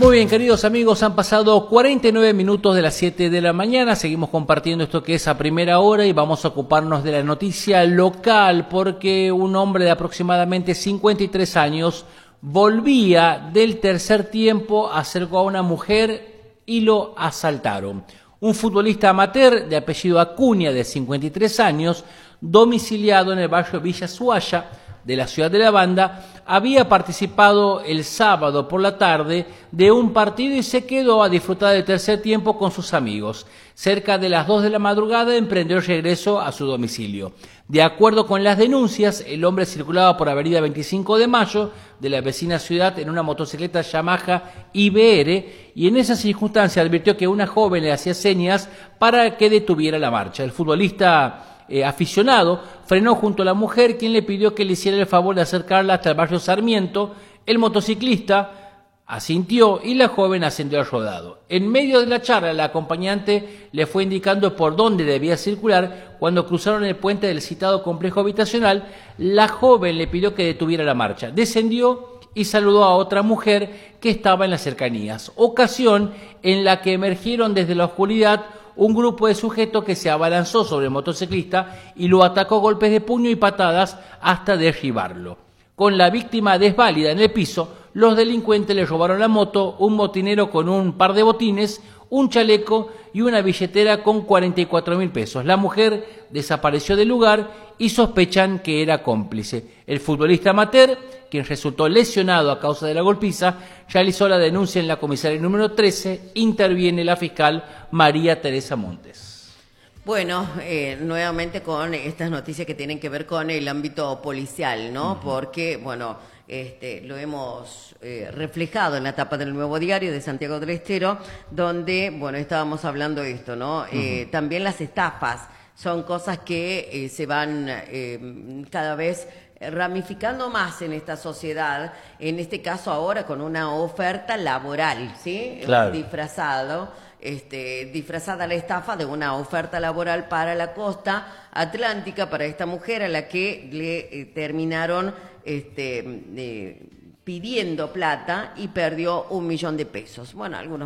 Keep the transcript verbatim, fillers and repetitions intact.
Muy bien, queridos amigos, han pasado cuarenta y nueve minutos de las siete de la mañana. Seguimos compartiendo esto que es a primera hora y vamos a ocuparnos de la noticia local porque un hombre de aproximadamente cincuenta y tres años volvía del tercer tiempo, acercó a una mujer y lo asaltaron. Un futbolista amateur de apellido Acuña, de cincuenta y tres años, domiciliado en el barrio Villa Suaya de la ciudad de La Banda, había participado el sábado por la tarde de un partido y se quedó a disfrutar del tercer tiempo con sus amigos. Cerca de las dos de la madrugada emprendió el regreso a su domicilio. De acuerdo con las denuncias, el hombre circulaba por avenida veinticinco de mayo de la vecina ciudad en una motocicleta Yamaha I B R y en esa circunstancia advirtió que una joven le hacía señas para que detuviera la marcha. El futbolista Eh, aficionado frenó junto a la mujer, quien le pidió que le hiciera el favor de acercarla hasta el barrio Sarmiento. El motociclista asintió y la joven ascendió al rodado. En medio de la charla, la acompañante le fue indicando por dónde debía circular. Cuando cruzaron el puente del citado complejo habitacional, la joven le pidió que detuviera la marcha. Descendió y saludó a otra mujer que estaba en las cercanías, ocasión en la que emergieron desde la oscuridad un grupo de sujetos que se abalanzó sobre el motociclista y lo atacó a golpes de puño y patadas hasta derribarlo. Con la víctima desválida en el piso, los delincuentes le robaron la moto, un motinero con un par de botines, un chaleco y una billetera con cuarenta y cuatro mil pesos. La mujer desapareció del lugar y sospechan que era cómplice. El futbolista amateur, quien resultó lesionado a causa de la golpiza, realizó la denuncia en la comisaría número trece. Interviene la fiscal María Teresa Montes. Bueno, eh, nuevamente con estas noticias que tienen que ver con el ámbito policial, ¿no? Uh-huh. Porque, bueno, este, lo hemos eh, reflejado en la tapa del Nuevo Diario de Santiago del Estero, donde, bueno, estábamos hablando de esto, ¿no? Uh-huh. Eh, también las estafas son cosas que eh, se van eh, cada vez ramificando más en esta sociedad, en este caso ahora con una oferta laboral, ¿sí? Claro. Disfrazado, este, disfrazada la estafa de una oferta laboral para la costa atlántica, para esta mujer a la que le eh, terminaron este, eh, pidiendo plata y perdió un millón de pesos. Bueno, algunos